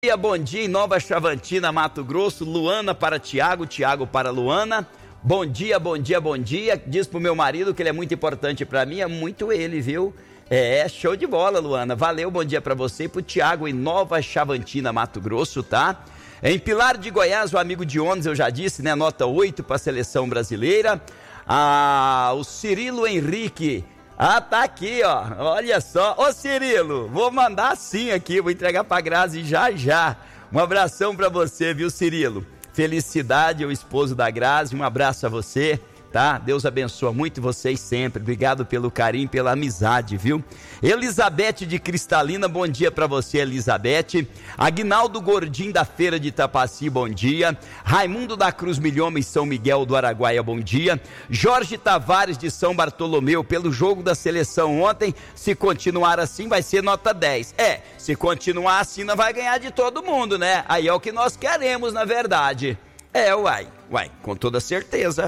Bom dia em Nova Chavantina, Mato Grosso. Luana para Tiago, Tiago para Luana. Bom dia, bom dia, bom dia. Diz pro meu marido que ele é muito importante para mim, é muito ele, viu? Show de bola, Luana. Valeu, bom dia para você e pro Tiago em Nova Chavantina, Mato Grosso, tá? Em Pilar de Goiás, o amigo de Dionis, eu já disse, né? Nota 8 para a seleção brasileira. O Cirilo Henrique. Tá aqui, ó. Olha só. Ô, Cirilo, vou mandar sim aqui, vou entregar pra Grazi já. Um abração pra você, viu, Cirilo? Felicidade, o esposo da Grazi, um abraço a você, tá? Deus abençoa muito vocês sempre. Obrigado pelo carinho, pela amizade, viu? Elizabeth de Cristalina, bom dia pra você, Elizabeth. Aguinaldo Gordinho da Feira de Itapaci, bom dia. Raimundo da Cruz Milhoma em São Miguel do Araguaia, bom dia. Jorge Tavares de São Bartolomeu, pelo jogo da seleção ontem, se continuar assim vai ser nota 10. Se continuar assim não vai ganhar de todo mundo, né? Aí é o que nós queremos, na verdade. Uai, com toda certeza.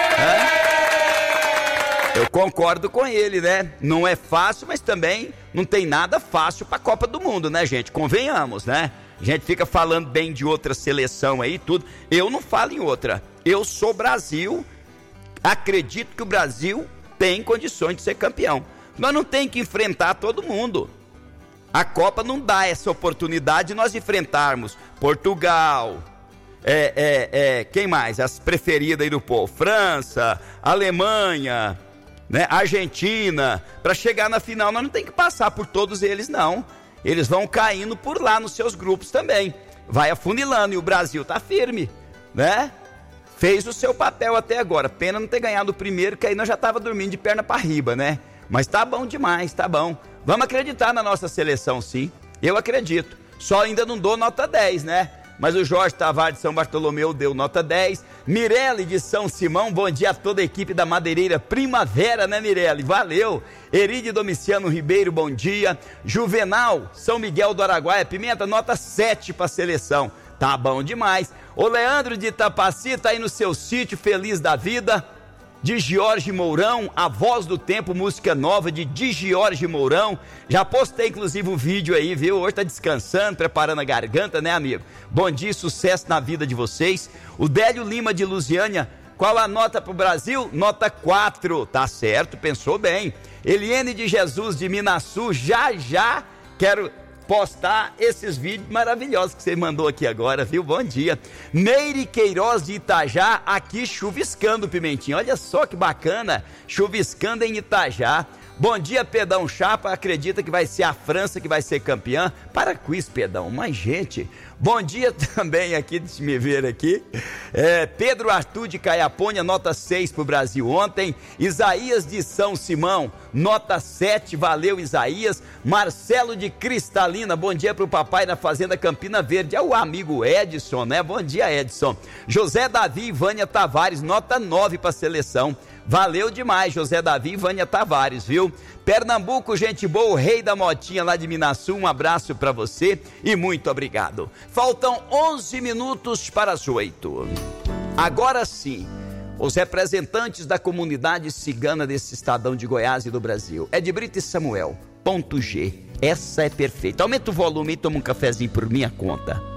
Eu concordo com ele, né? Não é fácil, mas também não tem nada fácil pra Copa do Mundo, né, gente? Convenhamos, né? A gente fica falando bem de outra seleção aí, tudo. Eu não falo em outra. Eu sou Brasil, acredito que o Brasil tem condições de ser campeão. Nós não tem que enfrentar todo mundo. A Copa não dá essa oportunidade de nós enfrentarmos Portugal, quem mais? As preferidas aí do povo, França, Alemanha, né? Argentina. Para chegar na final nós não tem que passar por todos eles, não. Eles vão caindo por lá nos seus grupos também, vai afunilando, e o Brasil tá firme, né? Fez o seu papel até agora, pena não ter ganhado o primeiro, que aí nós já tava dormindo de perna para riba, né? Mas tá bom demais, tá bom. Vamos acreditar na nossa seleção, sim, eu acredito. Só ainda não dou nota 10, né? Mas o Jorge Tavares de São Bartolomeu deu nota 10. Mirelle de São Simão, bom dia a toda a equipe da Madeireira Primavera, né, Mirelle? Valeu. Eride Domiciano Ribeiro, bom dia. Juvenal, São Miguel do Araguaia, Pimenta, nota 7 para a seleção. Tá bom demais. O Leandro de Itapaci tá aí no seu sítio, feliz da vida. De Jorge Mourão, A Voz do Tempo, música nova de Jorge Mourão. Já postei inclusive um vídeo aí, viu? Hoje tá descansando, preparando a garganta, né, amigo? Bom dia e sucesso na vida de vocês. O Délio Lima de Lusiânia, qual a nota pro Brasil? Nota 4, tá certo, pensou bem. Eliene de Jesus de Minasul, já quero postar esses vídeos maravilhosos que você mandou aqui agora, viu? Bom dia. Neire Queiroz de Itajá, aqui chuviscando, Pimentinho. Olha só que bacana, chuviscando em Itajá. Bom dia, Pedão Chapa, acredita que vai ser a França que vai ser campeã? Para com isso, Pedão, mas gente... Bom dia também aqui, deixa eu me ver aqui, Pedro Arthur de Caiapônia, nota 6 pro Brasil ontem. Isaías de São Simão, nota 7, valeu Isaías. Marcelo de Cristalina, bom dia pro papai na Fazenda Campina Verde, é o amigo Edson, né? Bom dia, Edson. José Davi e Vânia Tavares, nota 9 pra seleção. Valeu demais, José Davi e Vânia Tavares, viu? Pernambuco, gente boa, o rei da motinha lá de Minasul, um abraço pra você e muito obrigado. Faltam 11 minutos para as 8. Agora sim, os representantes da comunidade cigana desse estadão de Goiás e do Brasil. É de Brito e Samuel, ponto G. Essa é perfeita. Aumenta o volume e toma um cafezinho por minha conta.